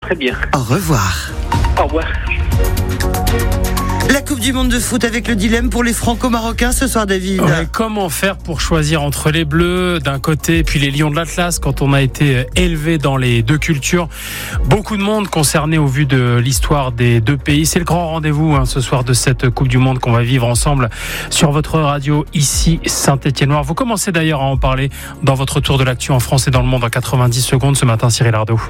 très bien. Au revoir. Au revoir. La Coupe du Monde de foot avec le dilemme pour les Franco-Marocains ce soir, David. Comment faire pour choisir entre les Bleus d'un côté et puis les Lions de l'Atlas quand on a été élevé dans les deux cultures? Beaucoup de monde concerné au vu de l'histoire des deux pays. C'est le grand rendez-vous ce soir de cette Coupe du Monde qu'on va vivre ensemble sur votre radio ici Saint-Étienne-Loire. Vous commencez d'ailleurs à en parler dans votre tour de l'actu en France et dans le monde en 90 secondes ce matin, Cyril Ardo.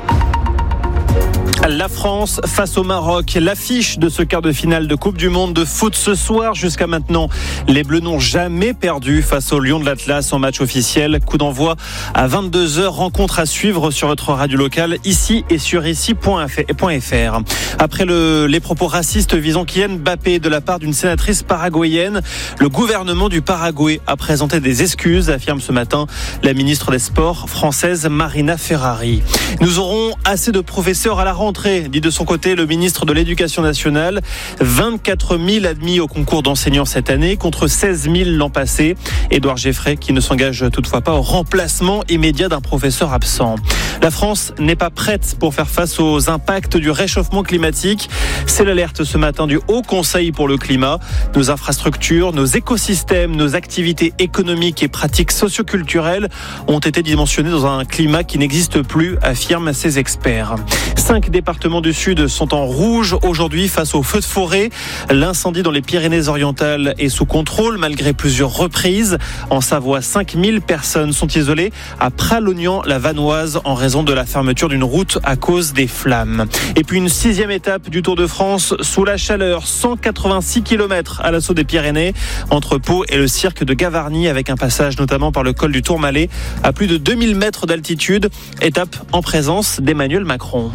La France face au Maroc, l'affiche de ce quart de finale de Coupe du Monde de foot ce soir. Jusqu'à maintenant, les Bleus n'ont jamais perdu face aux Lions de l'Atlas en match officiel. Coup d'envoi à 22h, rencontre à suivre sur votre radio locale ici et sur ici.fr. Après les propos racistes visant Kylian Mbappé de la part d'une sénatrice paraguayenne, le gouvernement du Paraguay a présenté des excuses, affirme ce matin la ministre des Sports française Marina Ferrari. Nous aurons assez de professeurs à la rentrée, dit de son côté le ministre de l'Éducation nationale. 24 000 admis au concours d'enseignants cette année contre 16 000 l'an passé. Édouard Geffray qui ne s'engage toutefois pas au remplacement immédiat d'un professeur absent. La France n'est pas prête pour faire face aux impacts du réchauffement climatique. C'est l'alerte ce matin du Haut Conseil pour le climat. Nos infrastructures, nos écosystèmes, nos activités économiques et pratiques socioculturelles ont été dimensionnées dans un climat qui n'existe plus, affirment ces experts. 5 départements du Sud sont en rouge aujourd'hui face aux feux de forêt. L'incendie dans les Pyrénées-Orientales est sous contrôle malgré plusieurs reprises. En Savoie, 5000 personnes sont isolées à Pralognan-la-Vanoise en raison de la fermeture d'une route à cause des flammes. Et puis une 6e étape du Tour de France sous la chaleur. 186 km à l'assaut des Pyrénées entre Pau et le cirque de Gavarnie avec un passage notamment par le col du Tourmalet à plus de 2000 mètres d'altitude. Étape en présence d'Emmanuel Macron.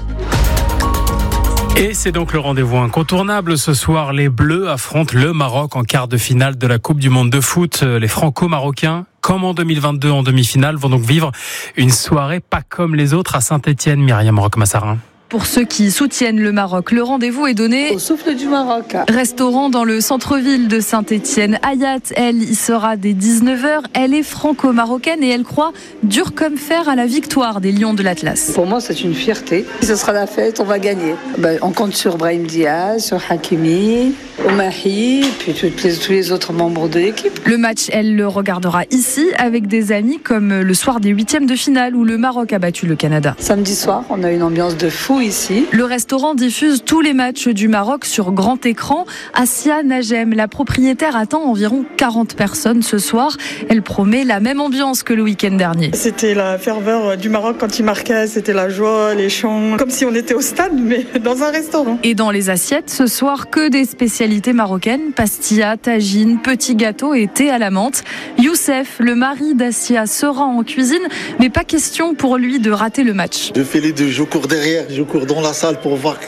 Et c'est donc le rendez-vous incontournable. Ce soir, les Bleus affrontent le Maroc en quart de finale de la Coupe du Monde de foot. Les Franco-Marocains, comme en 2022 en demi-finale, vont donc vivre une soirée pas comme les autres à Saint-Étienne. Myriam Roque-Massarin. Pour ceux qui soutiennent le Maroc, le rendez-vous est donné au souffle du Maroc. Restaurant dans le centre-ville de Saint-Étienne. Hayat, elle, y sera dès 19h. Elle est franco-marocaine et elle croit dur comme fer à la victoire des Lions de l'Atlas. Pour moi, c'est une fierté. Ce sera la fête, on va gagner. On compte sur Brahim Diaz, sur Hakimi, Omahi, puis tous les autres membres de l'équipe. Le match, elle le regardera ici avec des amis comme le soir des 8e de finale où le Maroc a battu le Canada. Samedi soir, on a une ambiance de fou ici. Le restaurant diffuse tous les matchs du Maroc sur grand écran. Assia Najem, la propriétaire, attend environ 40 personnes ce soir. Elle promet la même ambiance que le week-end dernier. C'était la ferveur du Maroc quand il marquait, c'était la joie, les chants, comme si on était au stade, mais dans un restaurant. Et dans les assiettes, ce soir, que des spécialités marocaines, pastilla, tagine, petits gâteaux et thé à la menthe. Youssef, le mari d'Assia, sera en cuisine, mais pas question pour lui de rater le match. Je fais les deux, je cours derrière, je cours dans la salle pour voir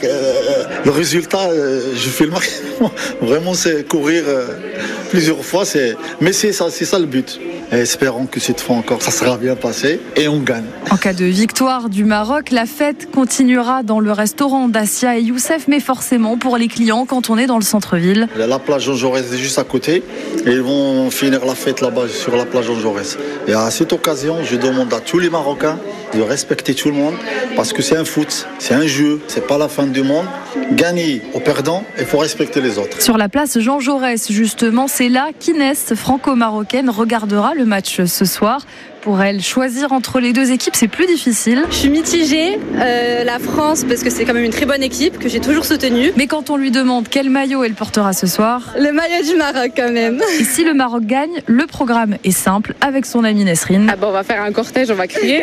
le résultat. Je fais le maximum. Vraiment, c'est courir plusieurs fois. Mais c'est ça le but. Et espérons que cette fois encore, ça sera bien passé et on gagne. En cas de victoire du Maroc, la fête continuera dans le restaurant d'Assia et Youssef, mais forcément pour les clients quand on est dans le centre-ville. La plage Jean Jaurès est juste à côté et ils vont finir la fête là-bas sur la plage Jean Jaurès. Et à cette occasion, je demande à tous les Marocains de respecter tout le monde parce que c'est un foot, c'est un jeu, c'est pas la fin du monde. Gagner au perdant, il faut respecter les autres. Sur la place Jean Jaurès, justement, c'est là qu'Inès, franco-marocaine, regardera le match ce soir. Pour elle, choisir entre les deux équipes, c'est plus difficile. Je suis mitigée, la France, parce que c'est quand même une très bonne équipe, que j'ai toujours soutenue. Mais quand on lui demande quel maillot elle portera ce soir... Le maillot du Maroc, quand même. Et si le Maroc gagne, le programme est simple, avec son amie Nesrine. On va faire un cortège, on va crier.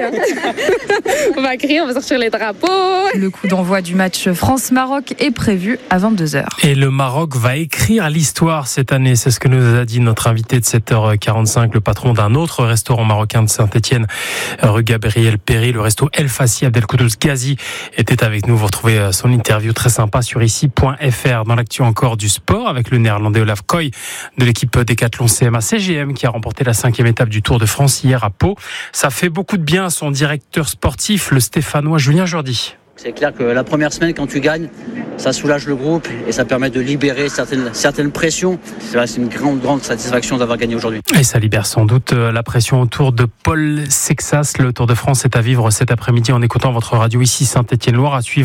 On va crier, on va sortir les drapeaux. Le coup d'envoi du match France-Maroc est prévu à 22h. Et le Maroc va écrire l'histoire cette année, c'est ce que nous a dit notre invité de 7h45, le patron d'un autre restaurant marocain de Saint-Étienne, rue Gabriel Péry, le resto El Fassi. Abdelkoudouz Ghazi était avec nous. Vous retrouvez son interview très sympa sur ici.fr. Dans l'actu encore du sport avec le néerlandais Olaf Koy de l'équipe Décathlon CMA CGM qui a remporté la 5e étape du Tour de France hier à Pau. Ça fait beaucoup de bien à son directeur sportif, le Stéphanois Julien Jourdi. C'est clair que la première semaine, quand tu gagnes, ça soulage le groupe et ça permet de libérer certaines pressions. C'est une grande satisfaction d'avoir gagné aujourd'hui. Et ça libère sans doute la pression autour de Paul Sexas. Le Tour de France est à vivre cet après-midi en écoutant votre radio ici Saint-Étienne-Loire à suivre.